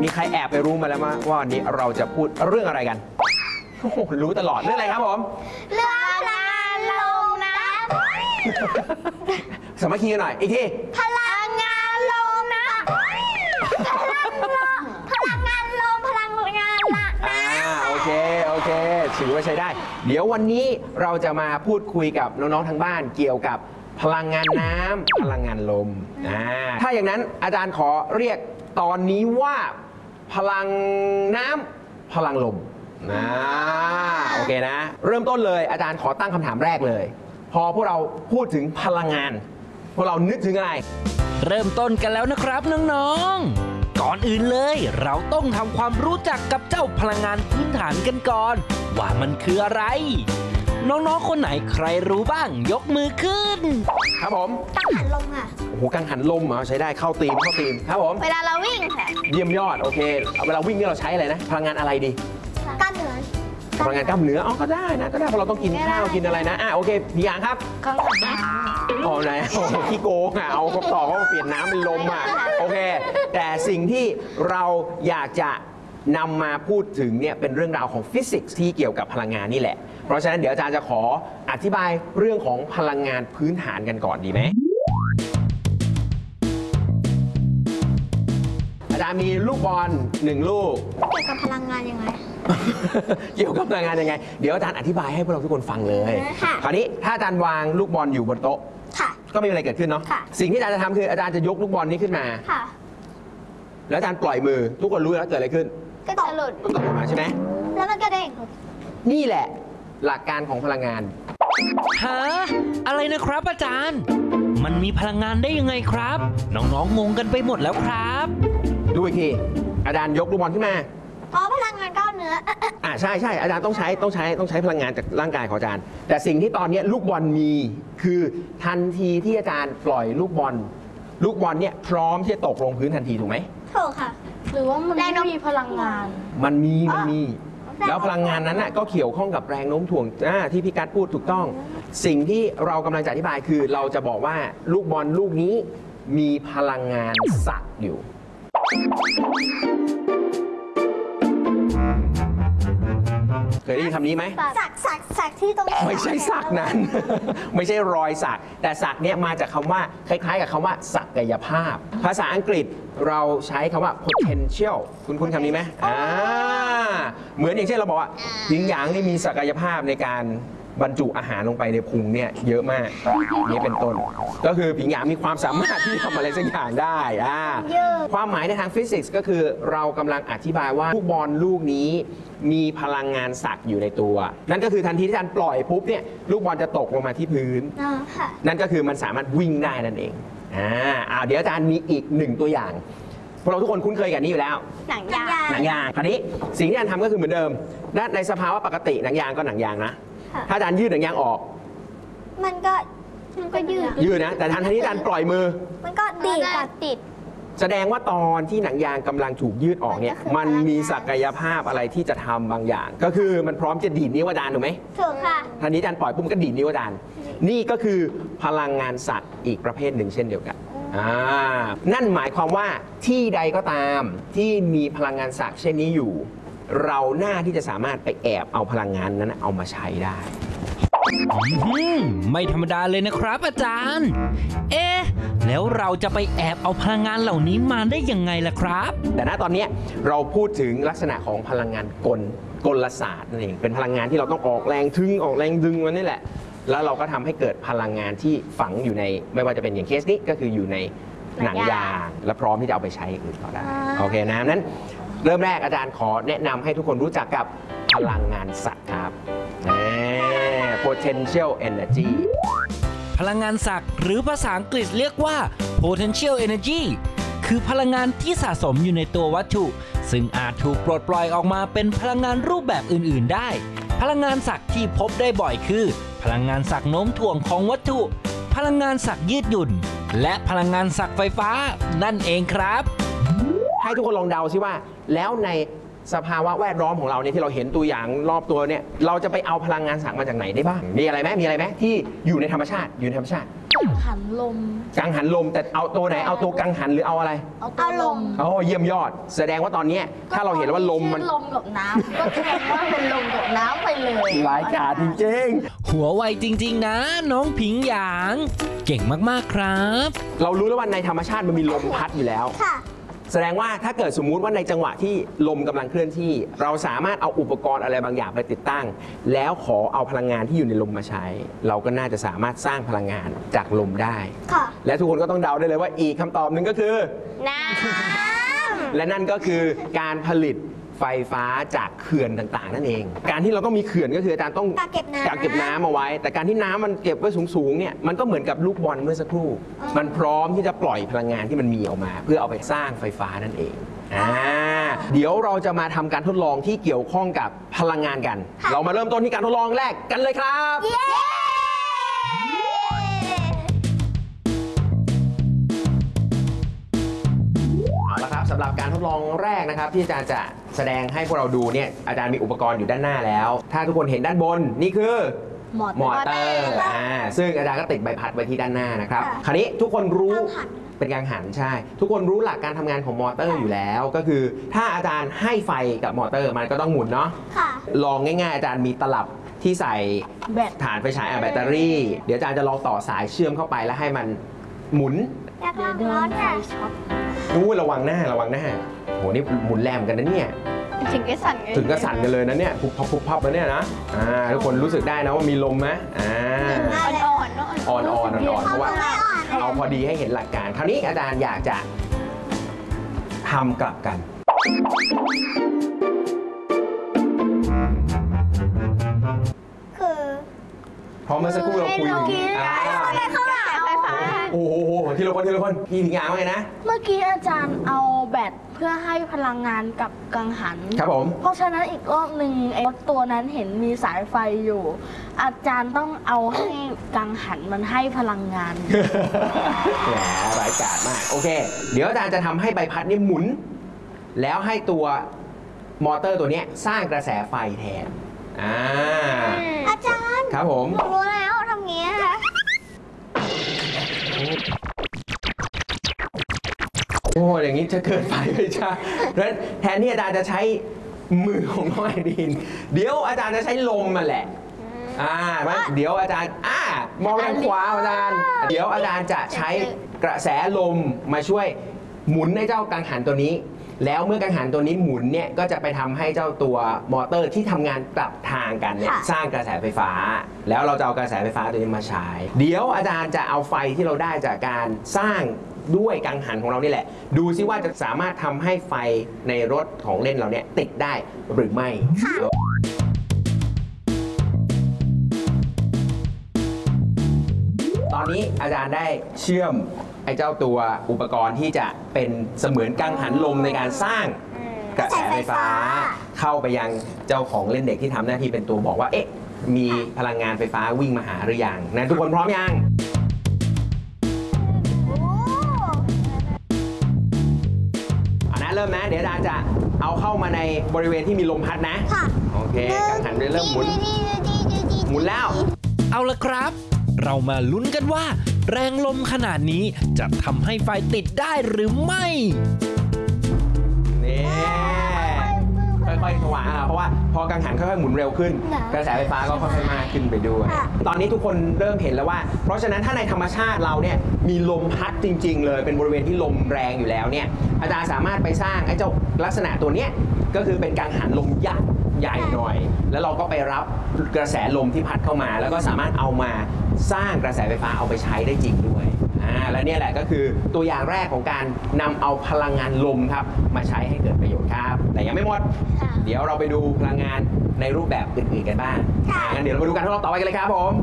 มีใครแอบไปรู้มาแล้วว่าวันนี้เราจะพูดเรื่องอะไรกันโอ้โหรู้ตลอดเรื่องอะไรครับผมเรื่องพลังงานลมนะสมัครคีกันหน่อยอีกทีพลังงานลมนะพลังงานลมพลังงานละโอเคถือว่าใช้ได้เดี๋ยววันนี้เราจะมาพูดคุยกับน้องๆทางบ้านเกี่ยวกับพลังงานน้ำพลังงานลมถ้าอย่างนั้นอาจารย์ขอเรียกตอนนี้ว่าพลังน้ำพลังลมโอเคนะเริ่มต้นเลยอาจารย์ขอตั้งคำถามแรกเลยพอพวกเราพูดถึงพลังงานพวกเรานึกถึงอะไรเริ่มต้นกันแล้วนะครับน้องๆก่อนอื่นเลยเราต้องทำความรู้จักกับเจ้าพลังงานพื้นฐานกันก่อนว่ามันคืออะไรน้องๆคนไหนใครรู้บ้างยกมือขึ้นครับผมกังหันลมค่ะโอ้โหกังหันลมใช้ได้เข้าตีมครับผมเวลาเราวิ่งค่ะเยี่ยมยอดโอเคเวลาวิ่งนี่เราใช้อะไรนะพลังงานอะไรดีกล้ามเนื้อพลังงานกล้ามเนื้อก็ได้นะก็ได้เพราะเราต้องกินข้าวกินอะไรนะโอเคพี่ยางครับกังหันไหนพี่โกงเอาครบต่อเขาเปลี่ยนน้ำเป็นลมโอเคแต่สิ่งที่เราอยากจะนำมาพูดถึงเนี่ยเป็นเรื่องราวของฟิสิกส์ที่เกี่ยวกับพลังงานนี่แหละเพราะฉะนั้นเดี๋ยวอาจารย์จะขออธิบายเรื่องของพลังงานพื้นฐานกันก่อนดีไหมอาจารย์มีลูกบอล1 ลูกเกี่ยวกับพลังงานยังไงเกี่ยวกับพลังงานยังไงเดี๋ยวอาจารย์อธิบายให้พวกเราทุกคนฟังเลยคราวนี้ถ้าอาจารย์วางลูกบอลอยู่บนโต๊ะก็ไม่มีอะไรเกิดขึ้นเนาะสิ่งที่อาจารย์จะทำคืออาจารย์จะยกลูกบอลนี้ขึ้นมาแล้วอาจารย์ปล่อยมือทุกคนรู้แล้วเกิดอะไรขึ้นก็จะหลุดตกลงมาใช่ไหมแล้วมันก็เด้งนี่แหละหลักการของพลังงานฮะอะไรนะครับอาจารย์มันมีพลังงานได้ยังไงครับน้องๆงงกันไปหมดแล้วครับดูอีกทีอาจารย์ยกลูกบอลขึ้นมาพลังงานก้อนเนื้อใช่อาจารย์ต้องใช้พลังงานจากร่างกายของอาจารย์แต่สิ่งที่ตอนนี้ลูกบอลมีคือทันทีที่อาจารย์ปล่อยลูกบอลเนี่ยพร้อมที่จะตกลงพื้นทันทีถูกไหมถูกค่ะหรือว่ามันไม่มีพลังงานมันมีแล้วพลังงานนั้นก็เกี่ยวข้องกับแรงโน้มถ่วงที่พี่กั๊ดพูดถูกต้องสิ่งที่เรากำลังจะอธิบายคือเราจะบอกว่าลูกบอลลูกนี้มีพลังงานสักอยู่เคยได้ยินคำนี้ไหมสักที่ตรงนี้ไม่ใช่สักนั้น ไม่ใช่รอยสักแต่สักเนี่ยมาจากคำว่าคล้ายๆกับคำว่าศักยภาพภาษาอังกฤษเราใช้คำว่า potential คุณคำนี้ไหมเหมือนอย่างเช่นเราบอกว่าหญิงหยางนี่มีศักยภาพในการบรรจุอาหารลงไปในพุงเนี่ยเยอะมากนี่เป็นต้นก็คือผิงหยางมีความสามารถที่ทำอะไรสักอย่างได้ความหมายในทางฟิสิกส์ก็คือเรากำลังอธิบายว่าลูกบอลลูกนี้มีพลังงานสักอยู่ในตัวนั่นก็คือทันทีที่อาจารย์ปล่อยปุ๊บเนี่ยลูกบอลจะตกลงมาที่พื้นนั่นก็คือมันสามารถวิ่งได้นั่นเองเดี๋ยวอาจารย์มีอีก1 ตัวอย่างพวกเราทุกคนคุ้นเคยกับนี้อยู่แล้วหนังยางคราวนี้สิ่งที่อาจารย์ทำก็คือเหมือนเดิมในสภาวะปกติหนังยางก็หนังยางนะถ้าอาจารย์ยืดหนังยางออกมันก็ยืดนะแต่ทันทีที่อาจารย์ปล่อยมือมันก็ติดแสดงว่าตอนที่หนังยางกำลังถูกยืดออกเนี่ยมันมีศักยภาพอะไรที่จะทำบางอย่างก็คือมันพร้อมจะดีดนิ้วอาจารย์ถูกไหมถูกค่ะทันทีอาจารย์ปล่อยปุ๊บก็ดีดนิ้วอาจารย์นี่ก็คือพลังงานสักอีกประเภทหนึ่งเช่นเดียวกันนั่นหมายความว่าที่ใดก็ตามที่มีพลังงานสักเช่นนี้อยู่เราหน้าที่จะสามารถไปแอบเอาพลังงานนั้นเอามาใช้ได้ไม่ธรรมดาเลยนะครับอาจารย์แล้วเราจะไปแอบเอาพลังงานเหล่านี้มาได้ยังไงล่ะครับแต่ณตอนนี้เราพูดถึงลักษณะของพลังงานกลศาสตร์นั่นเองเป็นพลังงานที่เราต้องออกแรงออกแรงดึงมันนี่แหละแล้วเราก็ทำให้เกิดพลังงานที่ฝังอยู่ในไม่ว่าจะเป็นอย่างเคสนี้ก็คืออยู่ในหนังยางและพร้อมที่จะเอาไปใช้อื่นต่อได้โอเคนะนั้นเริ่มแรกอาจารย์ขอแนะนำให้ทุกคนรู้จักกับพลังงานสักครับ potential energy พลังงานสักหรือภาษาอังกฤษเรียกว่า potential energy คือพลังงานที่สะสมอยู่ในตัววัตถุซึ่งอาจถูกปลดปล่อยออกมาเป็นพลังงานรูปแบบอื่นๆได้พลังงานสักที่พบได้บ่อยคือพลังงานสักโน้มถ่วงของวัตถุพลังงานสักยืดหยุ่นและพลังงานสักไฟฟ้านั่นเองครับให้ทุกคนลองเดาซิว่าแล้วในสภาวะแวดล้อมของเราเนี่ยที่เราเห็นตัวอย่างรอบตัวเนี่ยเราจะไปเอาพลังงานสักมาจากไหนได้บ้างมีอะไรไหมที่อยู่ในธรรมชาติหันลมกังหันลมแต่เอาตัวไหนเอาตัวกังหันหรือเอาอะไรเอาลมโอ้เยี่ยมยอด แสดงว่าตอนเนี้ยถ้าเราเห็นว่าลมมันลมกับน้ำก็แสดงว่าเป็นลมกับน้ำไปเลยรายการจริงหัวไวจริง ๆ นะ น้องผิงหยาง เก่งมากๆครับๆเรารู้แล้วว่าในธรรมชาติมันมีลมพัดอยู่แล้วค่ะแสดงว่าถ้าเกิดสมมุติว่าในจังหวะที่ลมกำลังเคลื่อนที่ เราสามารถเอาอุปกรณ์อะไรบางอย่างไปติดตั้ง แล้วขอเอาพลังงานที่อยู่ในลมมาใช้ เราก็น่าจะสามารถสร้างพลังงานจากลมได้ค่ะและทุกคนก็ต้องเดาได้เลยว่าอีกคำตอบหนึ่งก็คือน้ำและนั่นก็คือการผลิตไฟฟ้าจากเขื่อนต่างๆ นั่นเอง การที่เราต้องมีเขื่อนก็คืออาจารย์ต้องกักเก็บน้ำกักเก็บน้ำเอาไว้ แต่การที่น้ำมันเก็บไว้สูงๆเนี่ยมันก็เหมือนกับลูกบอลเมื่อสักครู่ มันพร้อมที่จะปล่อยพลังงานที่มันมีออกมา เพื่อเอาไปสร้างไฟฟ้านั่นเองเดี๋ยวเราจะมาทำการทดลองที่เกี่ยวข้องกับพลังงานกัน เรามาเริ่มต้นที่การทดลองแรกกันเลยครับเย้เอาละครับสำหรับการทดลองแรกนะครับที่อาจารย์จะแสดงให้พวกเราดูเนี่ยอาจารย์มีอุปกรณ์อยู่ด้านหน้าแล้ว ถ้าทุกคนเห็นด้านบนนี่คือ มอเตอร์ซึ่งอาจารย์ก็ติดใบพัดไว้ที่ด้านหน้านะครับคราวนี้ทุกคนรู้เป็นกังหันใช่ ทุกคนรู้หลักการทำงานของมอเตอร์อยู่แล้ว ก็คือถ้าอาจารย์ให้ไฟกับมอเตอร์มันก็ต้องหมุนเนาะค่ะลองง่ายๆอาจารย์มีตลับที่ใส่แบตฐานไฟฉายแบตเตอรี่ เดี๋ยวอาจารย์จะลองต่อสายเชื่อมเข้าไปแล้วให้มันหมุนอยากลองร้อนอ่ะนู้ระวังหน้าโหนี่หมุนแรงเหมือนกันนะเนี่ยถึงก็สั่นไงถึงก็สั่นกันเลยนะเนี่ยพุบพับพุบพับแล้วเนี่ยนะทุกคนรู้สึกได้นะว่ามีลมไหมอ่อนๆเนาะอ่อนเพราะว่าไม่อ่อนเอาพอดีให้เห็นหลักการ คราวนี้อาจารย์อยากจะทำกลับกันคือเพราะเมื่อสักครู่เราคุยถึงอะไรข้างหลังไฟฟ้าโอ้โหทีละคนพี่พิงยางว่าไงนะเมื่อกี้อาจารย์เอาแบตเพื่อให้พลังงานกับกังหันครับผมเพราะฉะนั้นอีกรอบหนึ่งไอ้รถตัวนั้นเห็นมีสายไฟอยู่ อาจารย์ต้องเอาให้กังหันมันให้พลังงานแหมร้ายกาจมาก โอเค เดี๋ยวอาจารย์จะทำให้ใบพัดนี่หมุน แล้วให้ตัวมอเตอร์ตัวเนี้ยสร้างกระแสไฟแทนอาจารย์ครับผมหนูรู้แล้วทำงี้นะคะโอ้อย่างนี้จะเกิดไฟไม่ใช่เพราะฉะนั้นแทนที่อาจารย์จะใช้มือของน้องไอดิน เดี๋ยวอาจารย์จะใช้ลมมาแหละเดี๋ยวอาจารย์มองไปทางขวาอาจารย์ เดี๋ยวอาจารย์จะใช้กระแสลมมาช่วยหมุนให้เจ้ากังหันตัวนี้ แล้วเมื่อกังหันตัวนี้หมุนเนี่ยก็จะไปทำให้เจ้าตัวมอเตอร์ที่ทำงานกลับทางกันเนี่ยสร้างกระแสไฟฟ้า แล้วเราจะเอากระแสไฟฟ้าตัวนี้มาใช้ เดี๋ยวอาจารย์จะเอาไฟที่เราได้จากการสร้างด้วยกังหันของเรานี่แหละ ดูซิว่าจะสามารถทำให้ไฟในรถของเล่นเราเนี่ยติดได้หรือไม่ ตอนนี้อาจารย์ได้เชื่อมไอ้เจ้าตัวอุปกรณ์ที่จะเป็นเสมือนกังหันลมในการสร้างกระแสไฟฟ้า เข้าไปยังเจ้าของเล่นเด็กที่ทำหน้าที่เป็นตัวบอกว่าเอ๊ะมีพลังงานไฟฟ้าวิ่งมาหาหรือยังนะทุกคนพร้อมยังเริ่มนะเดี๋ยวอาจารย์จะเอาเข้ามาในบริเวณที่มีลมพัดนะโอเคกังหันเริ่มหมุนแล้วเอาละครับ เรามาลุ้นกันว่า แรงลมขนาดนี้จะทำให้ไฟติดได้หรือไม่นี่ค่อยๆสว่างเพราะว่าพอกังหันค่อยๆหมุนเร็วขึ้นกระแสไฟฟ้าก็ค่อยๆมากขึ้นไปด้วยตอนนี้ทุกคนเริ่มเห็นแล้วว่าเพราะฉะนั้นถ้าในธรรมชาติเราเนี่ยมีลมพัดจริงๆเลยเป็นบริเวณที่ลมแรงอยู่แล้วเนี่ยอาจารย์สามารถไปสร้างไอ้เจ้าลักษณะตัวเนี้ยก็คือเป็นกังหันลมยักษ์ใหญ่หน่อยแล้วเราก็ไปรับกระแสลมที่พัดเข้ามาแล้วก็สามารถเอามาสร้างกระแสไฟฟ้าเอาไปใช้ได้จริงด้วยและเนี่ยแหละก็คือตัวอย่างแรกของการนำเอาพลังงานลมครับมาใช้ให้เกิดประโยชน์ครับแต่ยังไม่หมดเดี๋ยวเราไปดูพลังงานในรูปแบบอื่นๆกันบ้างงั้นเดี๋ยวเราไปดูการทดลองต่อไปกันเลยครับผม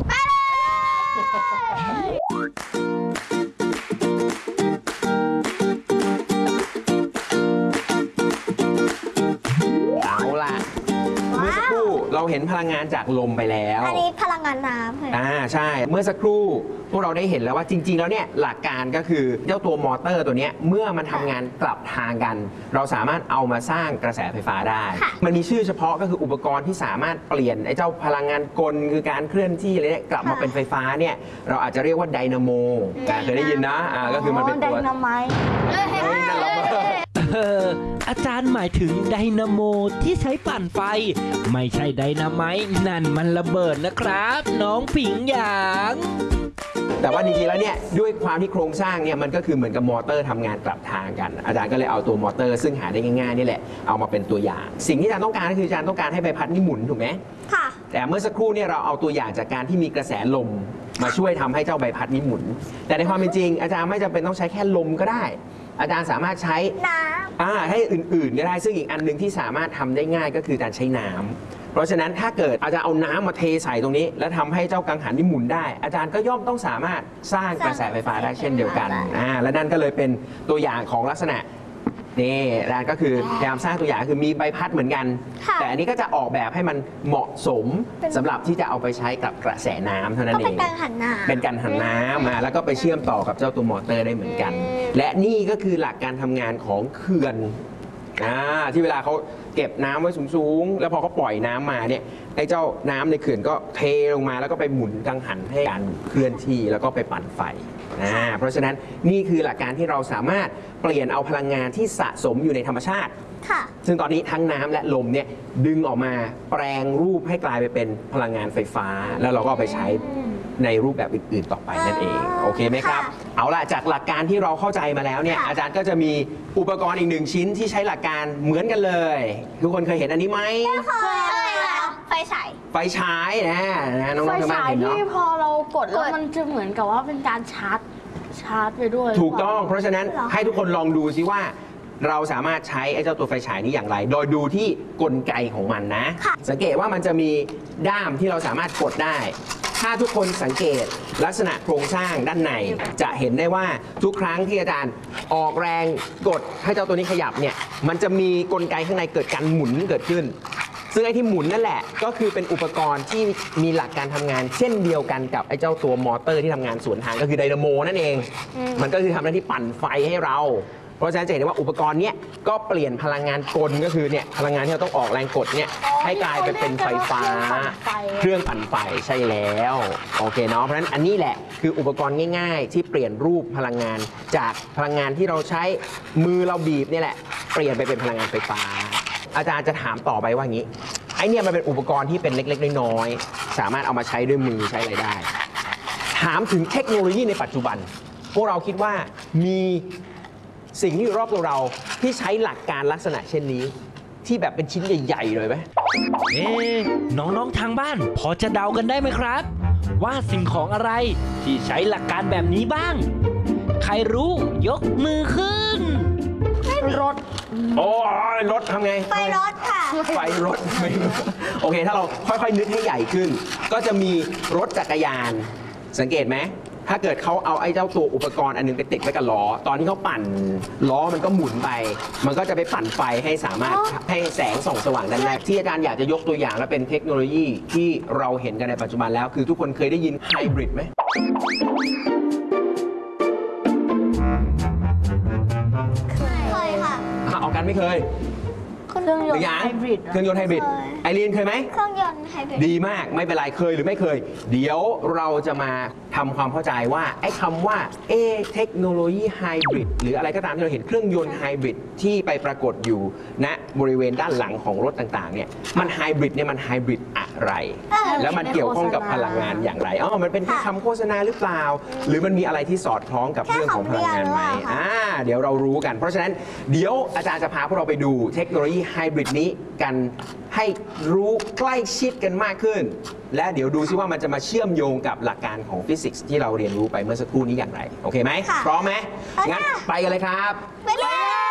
เอาล่ะเมื่อสักครู่เราเราเห็นพลังงานจากลมไปแล้วอันนี้พลังงานน้ำค่ะใช่เมื่อสักครู่พวกเราได้เห็นแล้วว่าจริง ๆ แล้วเนี่ยหลักการก็คือเจ้าตัวมอเตอร์ตัวเนี้ยเมื่อมันทำงานกลับทางกัน เราสามารถเอามาสร้างกระแสไฟฟ้าได้ มันมีชื่อเฉพาะก็คืออุปกรณ์ที่สามารถเปลี่ยนไอ้เจ้าพลังงานกลคือการเคลื่อนที่อะไรเนี่ยกลับมาเป็นไฟฟ้าเนี่ยเราอาจจะเรียกว่าไดนาโมเคยได้ยินนะก็คือมันเป็นตัวไดนาไมต์อาจารย์หมายถึงไดนาโมที่ใช้ปั่นไฟ ไม่ใช่ไดนาไมต์นั่นมันระเบิดนะครับ น้องผิงหยางแต่ว่าจริงๆแล้วเนี่ยด้วยความที่โครงสร้างเนี่ยมันก็คือเหมือนกับมอเตอร์ทำงานกลับทางกัน อาจารย์ก็เลยเอาตัวมอเตอร์ซึ่งหาได้ง่ายๆนี่แหละเอามาเป็นตัวอย่าง สิ่งที่อาจารย์ต้องการก็คืออาจารย์ต้องการให้ใบพัดนี่หมุนถูกไหมค่ะแต่เมื่อสักครู่เนี่ยเราเอาตัวอย่างจากการที่มีกระแสลมมาช่วยทำให้เจ้าใบพัดนี้หมุน แต่ในความเป็นจริงอาจารย์ไม่จำเป็นต้องใช้แค่ลมก็ได้ อาจารย์สามารถใช้น้ให้อื่นๆก็ได้ซึ่งอีกอันหนึงที่สามารถทำได้ง่ายก็คือการใช้น้ำเพราะฉะนั้นถ้าเกิดอาจารย์เอาน้ำมาเทใส่ตรงนี้ แล้วทำให้เจ้ากังหันที่หมุนได้ อาจารย์ก็ย่อมต้องสามารถสร้างกระแสไฟฟ้าได้เช่นเดียวกันและนั่นก็เลยเป็นตัวอย่างของลักษณะนี่อาจารย์ก็คือพยายามสร้างตัวอย่างคือมีใบพัดเหมือนกัน แต่อันนี้ก็จะออกแบบให้มันเหมาะสมสำหรับที่จะเอาไปใช้กับกระแสน้ำเท่าำนั้ก็นเอเป็นงการหันน้ำเป็นการหันน้ำมาแล้วก็ไปเชื่อมต่อกับเจ้าตัวมอเตอร์ได้เหมือนกัน และนี่ก็คือหลักการทำงานของเขื่อนที่เวลาเขาเก็บน้ำไว้สูงๆแล้วพอเขาปล่อยน้ำมาเนี่ยไอ้เจ้าน้ำในเขื่อนก็เทลงมาแล้วก็ไปหมุนกังหันให้การเคลื่อนที่แล้วก็ไปปั่นไฟเพราะฉะนั้นนี่คือหลักการที่เราสามารถเปลี่ยนเอาพลังงานที่สะสมอยู่ในธรรมชาติค่ะซึ่งตอนนี้ทั้งน้ำและลมเนี่ยดึงออกมาแปลงรูปให้กลายไปเป็นพลังงานไฟฟ้า แล้วเราก็เอาไปใช้ในรูปแบบอื่นๆต่อไปนั่นเองโอเคไหมครับ เอาล่ะจากหลักการที่เราเข้าใจมาแล้วเนี่ยอาจารย์ก็จะมีอุปกรณ์อีกหนึ่งชิ้นที่ใช้หลักการเหมือนกันเลย ทุกคนเคยเห็นอันนี้ไหมเคยค่ะไฟฉายไฟฉายนะน้องไฟๆทางบ้าฉาน ยเห็นเนาะที่พอเรากดแล้วมันจะเหมือนกับว่าเป็นการชาร์จไปด้วยถูกต้อง เพราะฉะนั้นเหรอให้ทุกคนลองดูซิว่าเราสามารถใช้ไอ้เจ้าตัวไฟฉายนี้อย่างไร โดยดูที่กลไกของมันนะ สังเกตว่ามันจะมีด้ามที่เราสามารถกดได้ ถ้าทุกคนสังเกตลักษณะโครงสร้างด้านในจะเห็นได้ว่าทุกครั้งที่อาจารย์ออกแรงกดให้เจ้าตัวนี้ขยับเนี่ยมันจะมีกลไกข้างในเกิดการหมุนเกิดขึ้น ซึ่งไอ้ที่หมุนนั่นแหละก็คือเป็นอุปกรณ์ที่มีหลักการทำงานเช่นเดียวกันกับไอ้เจ้าตัวมอเตอร์ที่ทำงานสวนทางก็คือไดนาโมนั่นเอง มันก็คือทำหน้าที่ปั่นไฟให้เรา เพราะฉะนั้นจะเห็นได้ว่าอุปกรณ์เนี้ยก็เปลี่ยนพลังงานกลก็คือเนี่ยพลังงานที่เราต้องออกแรงกดเนี่ยให้กลายไปเป็นไฟฟ้าเครื่องปั่นไฟใช่แล้วโอเคเนาะเพราะฉะนั้นอันนี้แหละคืออุปกรณ์ง่ายๆ ที่เปลี่ยนรูปพลังงานจากพลังงานที่เราใช้มือเราบีบเนี่ยแหละเปลี่ยนไปเป็นพลังงานไฟฟ้า อาจารย์จะถามต่อไปว่างี้ไอเนี่ยมันเป็นอุปกรณ์ที่เป็นเล็กๆน้อยๆสามารถเอามาใช้ด้วยมือใช้อะไรได้ ถามถึงเทคโนโลยีในปัจจุบัน พวกเราคิดว่ามีสิ่งที่อยู่รอบตัวเราที่ใช้หลักการลักษณะเช่นนี้ ที่แบบเป็นชิ้นใหญ่ๆเลยไหมน้องๆทางบ้านพอจะเดากันได้ไหมครับ ว่าสิ่งของอะไรที่ใช้หลักการแบบนี้บ้าง ใครรู้ยกมือขึ้นรถโอ้ยรถทำไงไฟรถค่ะไฟรถไม่รู้โอเค ถ้าเราค่อยๆนึกให้ใหญ่ขึ้น ก็จะมีรถจักรยาน สังเกตไหมถ้าเกิดเขาเอาไอ้เจ้าตัวอุปกรณ์อันนึงไปติดไว้กับล้อ ตอนที่เขาปั่นล้อมันก็หมุนไป มันก็จะไปปั่นไฟให้สามารถให้แสงส่องสว่างด้านในที่อาจารย์อยากจะยกตัวอย่างและเป็นเทคโนโลยีที่เราเห็นกันในปัจจุบันแล้ว คือทุกคนเคยได้ยินไฮบริดไหมเคยค่ะออกกันไม่เคยเครื่องยนต์ยังไฮบริดเครื่องยนต์ไฮบริดเคยไอรีนเคยไหมเครื่องยนต์ไฮบริดดีมากไม่เป็นไรเคยหรือไม่เคย เดี๋ยวเราจะมาทำความเข้าใจว่าไอ้คำว่าเทคโนโลยีไฮบริดหรืออะไรก็ตามที่เราเห็นเครื่องยนต์ไฮบริดที่ไปปรากฏอยู่ณบริเวณด้านหลังของรถต่างๆเนี่ยมันไฮบริดเนี่ยมันไฮบริดอะไร แล้วมันเกี่ยวข้องกับพลังงานอย่างไรมันเป็นแค่คำโฆษณาหรือเปล่า หรือมันมีอะไรที่สอดคล้องกับเรื่องของพลังงานไหมเดี๋ยวเรารู้กัน เพราะฉะนั้นเดี๋ยวอาจารย์จะพาพวกเราไปดูเทคโนโลยีไฮบริดนี้กันให้รู้ใกล้ชิดกันมากขึ้น และเดี๋ยวดูซิว่ามันจะมาเชื่อมโยงกับหลักการของฟิสิกส์ที่เราเรียนรู้ไปเมื่อสักครู่นี้อย่างไรโอเคไหมพร้อมไหมงั้นไปกันเลยครับไปเลย